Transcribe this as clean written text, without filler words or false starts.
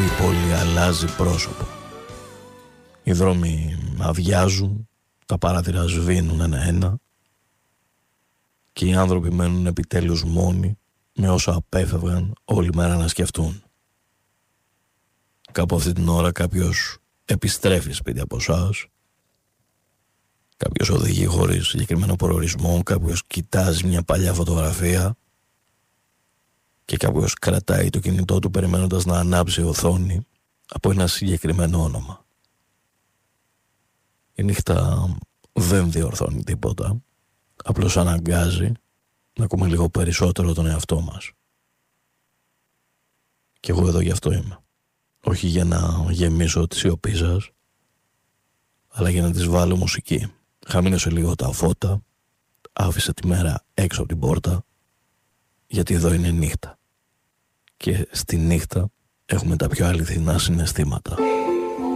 η πόλη αλλάζει πρόσωπο. Οι δρόμοι αδειάζουν, τα παράθυρα σβήνουν ένα-ένα και οι άνθρωποι μένουν επιτέλους μόνοι με όσα απέφευγαν όλη μέρα να σκεφτούν. Κάπου αυτή την ώρα κάποιος επιστρέφει σπίτι από εσάς, κάποιος οδηγεί χωρίς συγκεκριμένο προορισμό, κάποιος κοιτάζει μια παλιά φωτογραφία και κάποιος κρατάει το κινητό του περιμένοντας να ανάψει η οθόνη από ένα συγκεκριμένο όνομα. Η νύχτα δεν διορθώνει τίποτα, απλώς αναγκάζει να ακούμε λίγο περισσότερο τον εαυτό μας. Και εγώ εδώ γι' αυτό είμαι. Όχι για να γεμίσω τη σιωπή σας, αλλά για να της βάλω μουσική. Χαμήλωσε λίγο τα φώτα, άφησε τη μέρα έξω από την πόρτα, γιατί εδώ είναι νύχτα. Και στη νύχτα έχουμε τα πιο αληθινά συναισθήματα.